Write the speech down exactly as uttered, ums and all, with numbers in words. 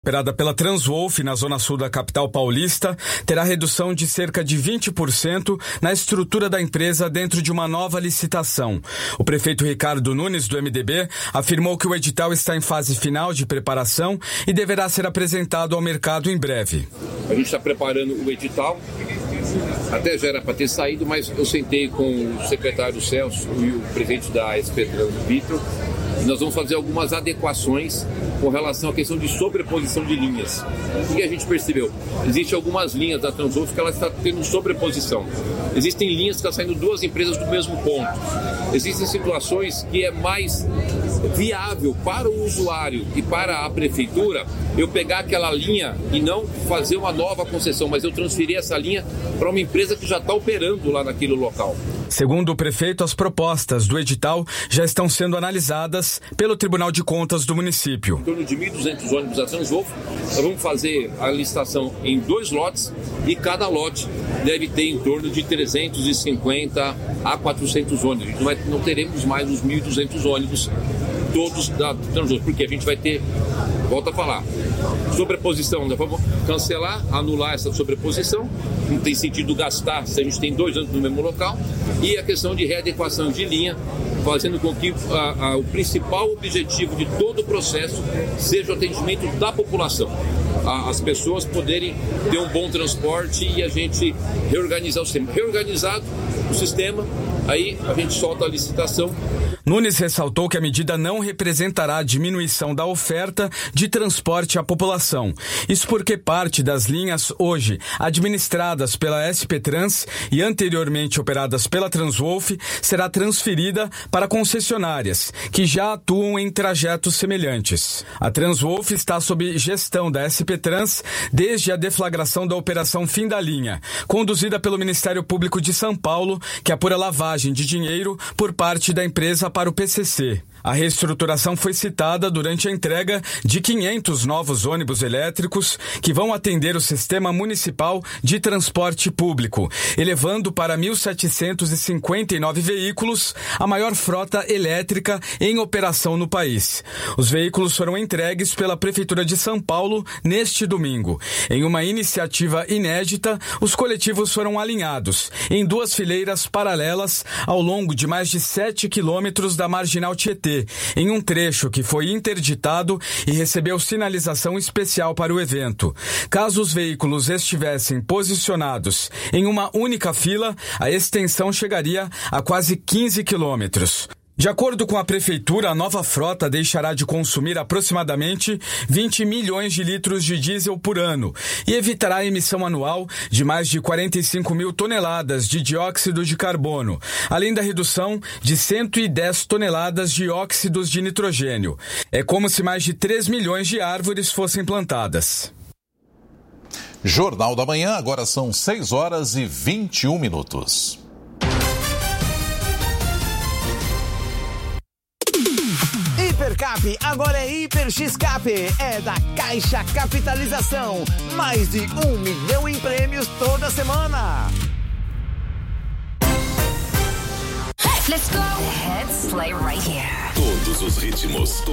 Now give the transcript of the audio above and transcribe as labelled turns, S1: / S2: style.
S1: operada pela Transwolf na zona sul da capital paulista terá redução de cerca de vinte por cento na estrutura da empresa dentro de uma nova licitação. O prefeito Ricardo Nunes, do M D B, afirmou que o edital está em fase final de preparação e deverá ser apresentado ao mercado em breve.
S2: A gente está preparando o edital, até já era para ter saído, mas eu sentei com o secretário Celso e o presidente da S P Trans, Vitor, e nós vamos fazer algumas adequações com relação à questão de sobreposição de linhas. O que a gente percebeu? Existem algumas linhas da Transwolf que ela está tendo sobreposição. Existem linhas que estão saindo duas empresas do mesmo ponto. Existem situações que é mais viável para o usuário e para a prefeitura eu pegar aquela linha e não fazer uma nova concessão, mas eu transferir essa linha para uma empresa que já está operando lá naquele local.
S1: Segundo o prefeito, as propostas do edital já estão sendo analisadas pelo Tribunal de Contas do município.
S2: Em torno de mil e duzentos ônibus da Transwolf, nós vamos fazer a licitação em dois lotes e cada lote deve ter em torno de trezentos e cinquenta a quatrocentos ônibus. Não, vai, não teremos mais os mil e duzentos ônibus todos da Transwolf, porque a gente vai ter, volta a falar, sobreposição, nós vamos cancelar, anular essa sobreposição, não tem sentido gastar se a gente tem dois anos no mesmo local, e a questão de readequação de linha, fazendo com que a, a, o principal objetivo de todo o processo seja o atendimento da população, a, as pessoas poderem ter um bom transporte e a gente reorganizar o sistema. Reorganizado o sistema, aí a gente solta a licitação.
S1: Nunes ressaltou que a medida não representará a diminuição da oferta de transporte à população. Isso porque parte das linhas hoje administradas pela S P Trans e anteriormente operadas pela Transwolf será transferida para concessionárias, que já atuam em trajetos semelhantes. A Transwolf está sob gestão da S P Trans desde a deflagração da Operação Fim da Linha, conduzida pelo Ministério Público de São Paulo, que apura lavagem de dinheiro por parte da empresa para o P C C. A reestruturação foi citada durante a entrega de quinhentos novos ônibus elétricos que vão atender o Sistema Municipal de Transporte Público, elevando para mil setecentos e cinquenta e nove veículos a maior frota elétrica em operação no país. Os veículos foram entregues pela Prefeitura de São Paulo neste domingo. Em uma iniciativa inédita, os coletivos foram alinhados em duas fileiras paralelas ao longo de mais de sete quilômetros da Marginal Tietê, em um trecho que foi interditado e recebeu sinalização especial para o evento. Caso os veículos estivessem posicionados em uma única fila, a extensão chegaria a quase quinze quilômetros. De acordo com a Prefeitura, a nova frota deixará de consumir aproximadamente vinte milhões de litros de diesel por ano e evitará a emissão anual de mais de quarenta e cinco mil toneladas de dióxido de carbono, além da redução de cento e dez toneladas de óxidos de nitrogênio. É como se mais de três milhões de árvores fossem plantadas.
S3: Jornal da Manhã, agora são seis horas e vinte e um minutos.
S4: Hipercap agora é Hiper X-Cap, é da Caixa Capitalização. Mais de um milhão em prêmios toda semana.
S5: Let's go. The hits play right here.
S6: Todos os ritmos.